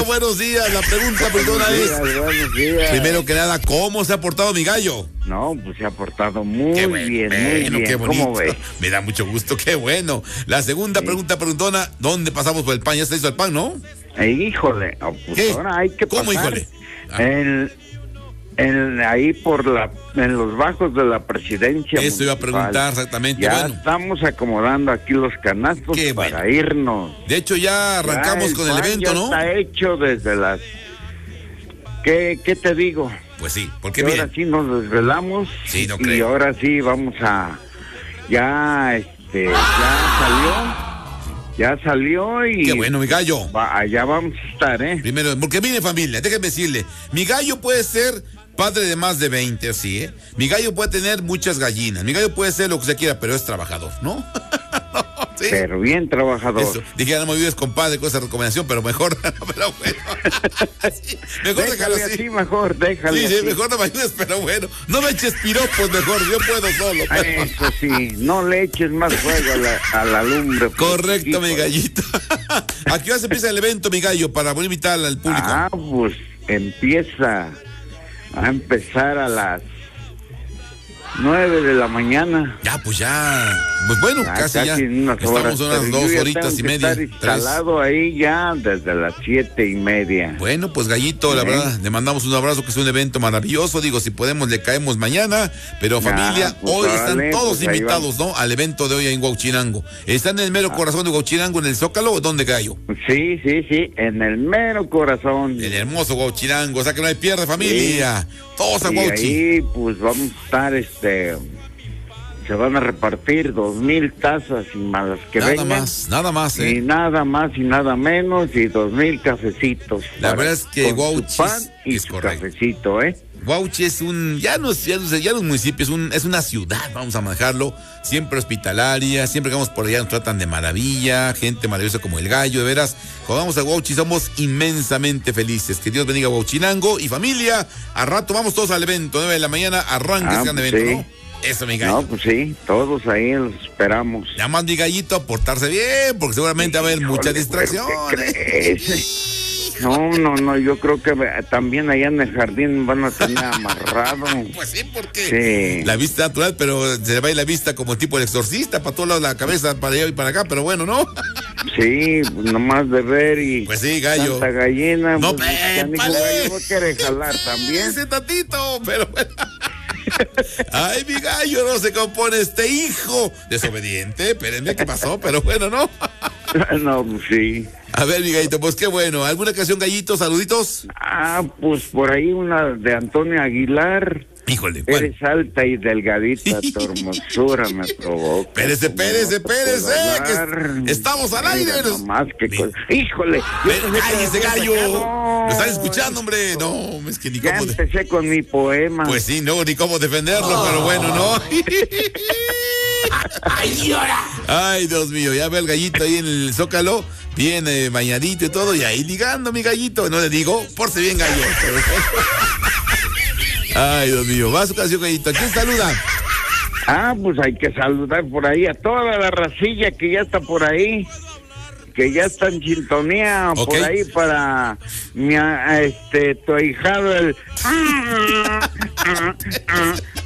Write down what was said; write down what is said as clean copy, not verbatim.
Buenos días, la pregunta perdona es, buenos días. primero que nada, ¿cómo se ha portado mi gallo? No, pues se ha portado muy Qué bien, bueno, muy bien. qué bonito. ¿Cómo ves? Me da mucho gusto, qué bueno. La segunda pregunta preguntona, ¿dónde pasamos por el pan? Ya se hizo el pan, ¿no? Híjole, pues ¿Qué? ahora hay que ¿Cómo, pasar híjole? ahí en los bajos de la presidencia. Eso iba a municipal. preguntar exactamente, Ya bueno. estamos acomodando aquí los canastos Qué para bueno. irnos. De hecho, ya arrancamos con el pan evento, ya ¿no? Está hecho desde las... ¿Qué te digo? Pues sí, porque Ahora miren, sí nos desvelamos. Sí, no y creo. ahora sí vamos a... Ya salió y... qué bueno, mi gallo. Allá vamos a estar, ¿eh? Primero, porque mire familia, déjenme decirle, mi gallo puede ser padre de más de 20, así, ¿eh? Mi gallo puede tener muchas gallinas, mi gallo puede ser lo que se quiera, pero es trabajador, ¿no? ¿Sí? Pero bien trabajador. Eso. Dije, no me ayudes, compadre, con esa recomendación, pero mejor, pero bueno. Sí, mejor déjalo así. Mejor, déjalo Sí, así. mejor no me ayudes, pero bueno. No me eches piropos, mejor, yo puedo solo. Pero... Eso sí, no le eches más fuego a la lumbre. Correcto, mi gallito. ¿A qué hora se empieza el evento, mi gallo, para poder invitar al público? Pues empieza a empezar a las 9 de la mañana. Ya, pues ya. Pues bueno, casi ya. Estamos unas 2 horitas y media. Estar instalado ahí ya desde las 7:30. Bueno, pues gallito, la verdad, le mandamos un abrazo, que es un evento maravilloso. Digo, si podemos, le caemos mañana. Pero familia, pues, hoy están todos pues, invitados, ¿no? Al evento de hoy en Huauchinango. ¿Están en el mero corazón de Huauchinango, en el Zócalo, o dónde, gallo? Sí, en el mero corazón. El hermoso Huauchinango, o sea que no hay pierde, familia. Todos a Y Huauchi. ahí, pues vamos a estar, se van a repartir 2,000 tazas y más las que Nada vengan. nada más, ¿eh? Y nada más y nada menos, y 2,000 cafecitos. La verdad es que con Huauchi su pan y es su correcto. cafecito, ¿eh? Huauchi es ya no es un municipio, es una ciudad, vamos a manejarlo, siempre hospitalaria, siempre que vamos por allá nos tratan de maravilla, gente maravillosa como el gallo, de veras, cuando vamos a Huauchi somos inmensamente felices. Que Dios bendiga Huauchinango y familia, a rato vamos todos al evento, 9 de la mañana, arranca ese gran evento, sí. ¿no? Eso, mi gallo. No, pues sí, todos ahí los esperamos. Nada más mi gallito a portarse bien, porque seguramente va a haber muchas distracciones. ¿Qué crees? No, yo creo que también allá en el jardín van a tener amarrado. Pues sí, porque Sí. la vista natural, pero se le va a ir la vista como tipo el exorcista, para todos lados la cabeza, para allá y para acá, pero bueno, ¿no? Sí, pues nomás de ver y... Pues sí, gallo. Tanta gallina, No, pues, ya ni épale. gallo va a querer jalar también. Ese tatito, pero bueno. Ay, mi gallo, no se compone este hijo desobediente. Espérenme, ¿qué pasó? Pero bueno, ¿no? No, pues sí. A ver, mi gallito, pues qué bueno. ¿Alguna canción, gallito? Saluditos. Pues por ahí una de Antonio Aguilar. Híjole, ¿cuál? Eres alta y delgadita, tu hermosura me provoca. Espérese, que estamos al aire. Mira nomás que híjole. ¡Cállese, gallo! ¿Lo están escuchando, hombre? No, es que ni Ya cómo... empecé con mi poema. Pues sí, no, ni cómo defenderlo, pero bueno, ¿no? Ay, Dios mío, ya ve el gallito ahí en el Zócalo, bien bañadito y todo, y ahí ligando, mi gallito. No le digo, porse bien, gallo. Ay, Dios mío, va su canción, gallito. ¿A quién saluda? Pues hay que saludar por ahí a toda la racilla que ya está por ahí, que ya está en sintonía, Ok. por ahí para mi tu ahijado el